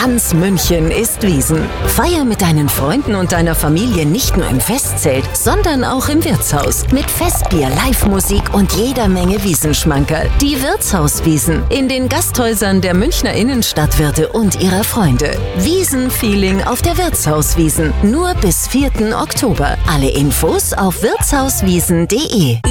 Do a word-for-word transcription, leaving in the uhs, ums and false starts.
Ganz München ist Wiesn. Feier mit deinen Freunden und deiner Familie nicht nur im Festzelt, sondern auch im Wirtshaus. Mit Festbier, Live-Musik und jeder Menge Wiesenschmankerl. Die Wirtshauswiesn in den Gasthäusern der Münchner Innenstadtwirte und ihrer Freunde. Wiesn-Feeling auf der Wirtshauswiesn. Nur bis vierten Oktober. Alle Infos auf wirtshauswiesn punkt de.